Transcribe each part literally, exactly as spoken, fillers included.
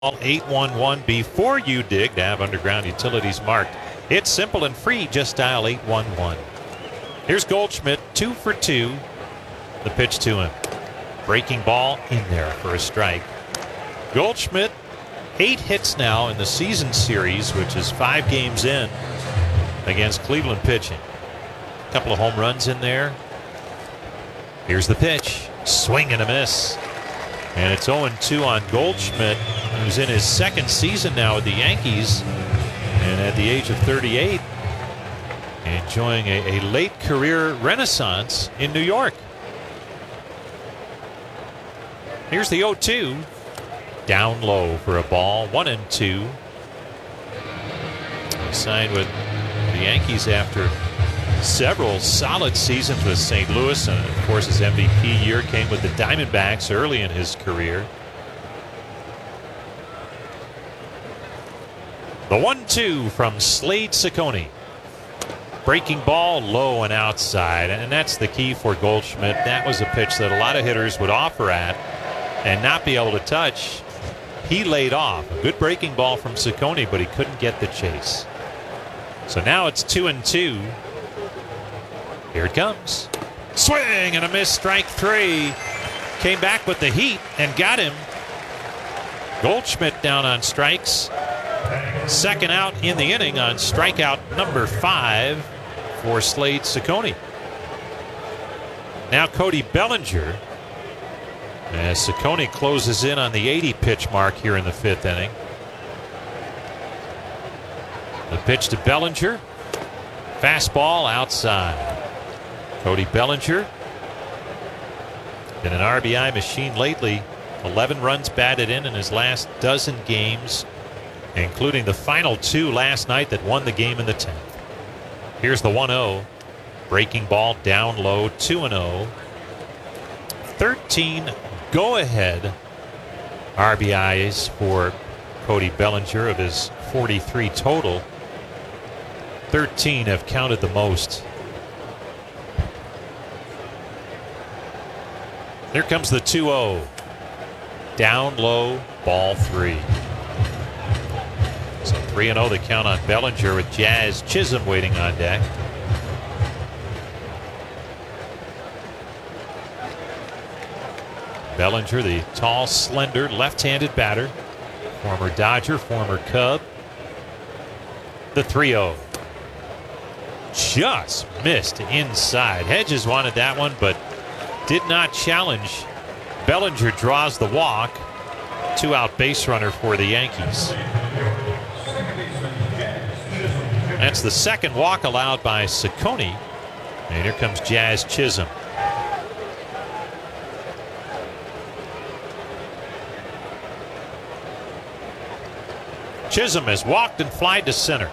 eight one one before you dig to have underground utilities marked. It's simple and free. Just dial eight one one. Here's Goldschmidt, two for two. The pitch to him. Breaking ball in there for a strike. Goldschmidt, eight hits now in the season series, which is five games in against Cleveland pitching. A couple of home runs in there. Here's the pitch. Swing and a miss. And it's oh two on Goldschmidt, who's in his second season now with the Yankees. And at the age of thirty-eight, enjoying a, a late career renaissance in New York. Here's the oh two. Down low for a ball. One and two. He signed with the Yankees after several solid seasons with Saint Louis, and of course his M V P year came with the Diamondbacks early in his career. The one two from Slade Cecconi. Breaking ball low and outside, and that's the key for Goldschmidt. That was a pitch that a lot of hitters would offer at and not be able to touch. He laid off. A good breaking ball from Cecconi, but he couldn't get the chase. So now it's two and two. Here it comes. Swing and a miss, strike three. Came back with the heat and got him. Goldschmidt down on strikes. Second out in the inning on strikeout number five for Slade Cecconi. Now Cody Bellinger, as Cecconi closes in on the eighty pitch mark here in the fifth inning. The pitch to Bellinger. Fastball outside. Cody Bellinger, been an R B I machine lately. eleven runs batted in in his last dozen games, including the final two last night that won the game in the tenth. Here's the one oh. Breaking ball down low, two and oh. thirteen go-ahead R B Is for Cody Bellinger of his forty-three total. thirteen have counted the most. Here comes the two oh. Down low, ball three. So three and oh the count on Bellinger with Jazz Chisholm waiting on deck. Bellinger, the tall, slender, left-handed batter. Former Dodger, former Cub. The three oh. Just missed inside. Hedges wanted that one, but did not challenge. Bellinger draws the walk. Two-out base runner for the Yankees. That's the second walk allowed by Cecconi. And here comes Jazz Chisholm. Chisholm has walked and flied to center.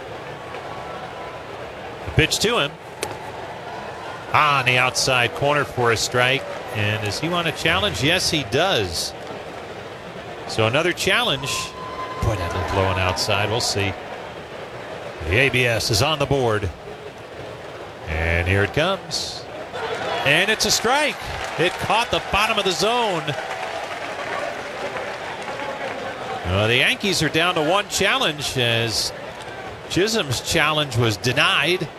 The pitch to him. On the outside corner for a strike. And does he want a challenge? Yes, he does. So another challenge. Boy, that looked low and outside. We'll see. The A B S is on the board. And here it comes. And it's a strike. It caught the bottom of the zone. Well, the Yankees are down to one challenge as Chisholm's challenge was denied.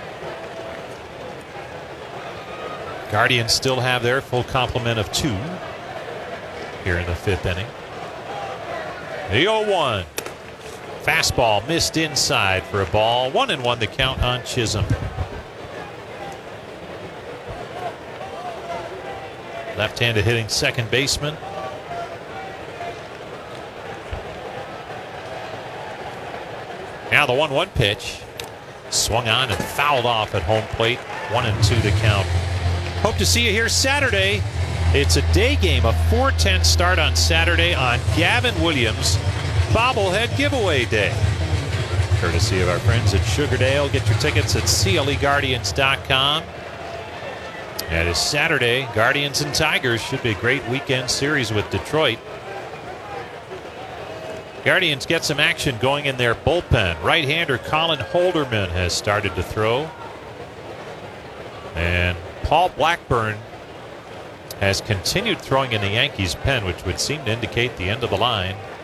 Guardians still have their full complement of two here in the fifth inning. The oh one. Fastball missed inside for a ball. One and one the count on Chisholm. Left-handed hitting second baseman. Now the one one pitch. Swung on and fouled off at home plate. One and two the count. Hope to see you here Saturday. It's a day game, a four ten start on Saturday on Gavin Williams Bobblehead Giveaway Day. Courtesy of our friends at Sugardale. Get your tickets at C L E Guardians dot com. And it's Saturday. Guardians and Tigers should be a great weekend series with Detroit. Guardians get some action going in their bullpen. Right-hander Colin Holderman has started to throw. And Paul Blackburn has continued throwing in the Yankees pen, which would seem to indicate the end of the line.